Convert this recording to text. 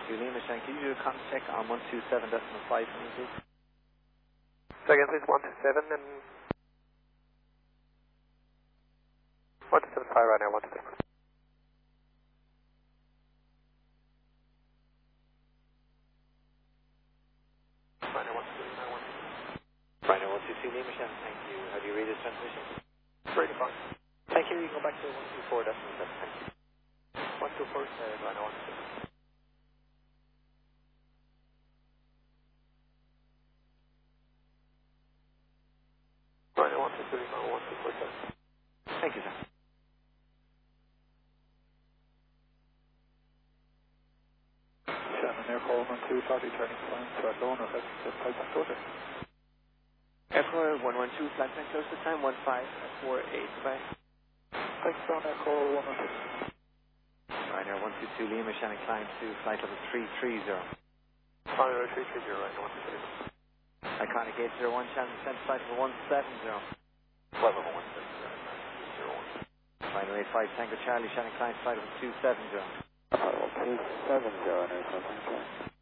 Lima, Shannon, can you do a con check on 127.5 for me, please? Second, please, 127 and 175 right now, 127. Rhino 122 Lima, Shannon, thank you. How do you read this transmission? Pretty fine. Thank you, you can go back to 124.7, thank you. 124, Rhino 127. Rhino 122 Lima, 124.7. Thank you, sir. Shannon, Air 412, Charlie, turning flying to our loan or heading to Pipe Soda. Airport 112, flight time close to time, 1548, bye. Thanks, John, Air 412. Ryanair 122 Lima, Shannon, climb to flight level 330. Rhino 330, Rhino 127. Iconic 801, Shannon, descent flight level 170. Level 170, Rhino 85, Tango Charlie, Shannon, climb flight level 270. 270, Air 412.